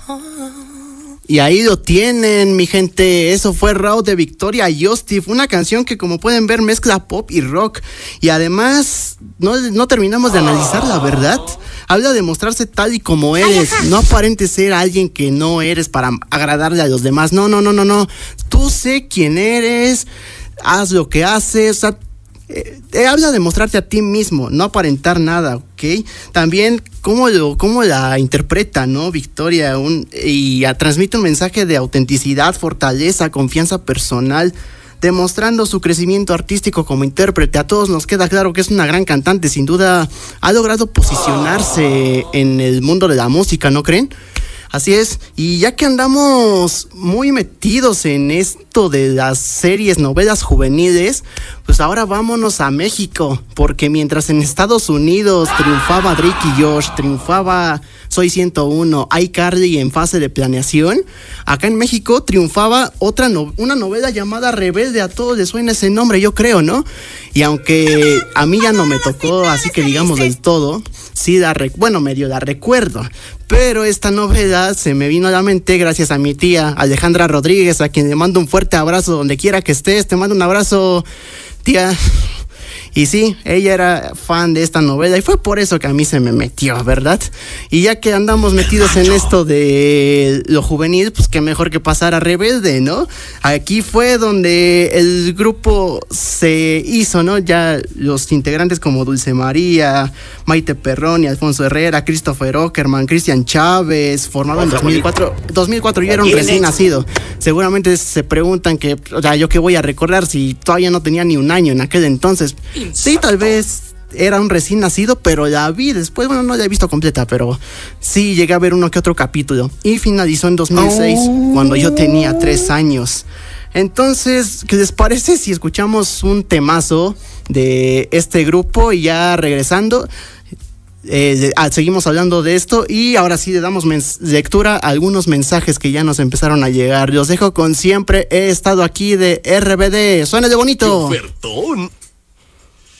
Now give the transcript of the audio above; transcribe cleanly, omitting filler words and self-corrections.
Y ahí lo tienen, mi gente. Eso fue Raw de Victoria Justice, una canción que, como pueden ver, mezcla pop y rock. Y además, no terminamos de analizarla, ¿verdad? Habla de mostrarse tal y como eres. No aparentes ser alguien que no eres para agradarle a los demás. No. Tú sé quién eres, haz lo que haces, o sea, habla de mostrarte a ti mismo, no aparentar nada, ¿ok? También cómo la interpreta, ¿no? Victoria, transmite un mensaje de autenticidad, fortaleza, confianza personal, demostrando su crecimiento artístico como intérprete. A todos nos queda claro que es una gran cantante, sin duda ha logrado posicionarse en el mundo de la música, ¿no creen? Así es, y ya que andamos muy metidos en esto de las series, novelas juveniles, pues ahora vámonos a México, porque mientras en Estados Unidos triunfaba Drake y Josh, triunfaba Soy 101, iCarly en fase de planeación, acá en México triunfaba una novela llamada Rebelde. A todos les suena ese nombre, yo creo, ¿no? Y aunque a mí ya no me tocó, así que digamos del todo, sí medio la recuerdo. Pero esta novela se me vino a la mente gracias a mi tía Alejandra Rodríguez, a quien le mando un fuerte abrazo donde quiera que estés. Te mando un abrazo, tía. Y sí, ella era fan de esta novela y fue por eso que a mí se me metió, ¿verdad? Y ya que andamos metidos en esto de lo juvenil, pues qué mejor que pasar a Rebelde, ¿no? Aquí fue donde el grupo se hizo, ¿no? Ya los integrantes como Dulce María, Maite Perroni, Alfonso Herrera, Christopher Ockerman, Cristian Chávez, formado en 2004. 2004 yo era un recién nacido. Seguramente se preguntan yo qué voy a recordar si todavía no tenía ni un año en aquel entonces. Sí, tal vez era un recién nacido, pero la vi después, bueno, no la he visto completa, pero sí llegué a ver uno que otro capítulo. Y finalizó en 2006, cuando yo tenía 3 años. Entonces, ¿qué les parece si escuchamos un temazo de este grupo? Y ya regresando, seguimos hablando de esto y ahora sí le damos lectura a algunos mensajes que ya nos empezaron a llegar. Los dejo con Siempre He Estado Aquí de RBD. ¡Suena de bonito! ¡Qué ofertón!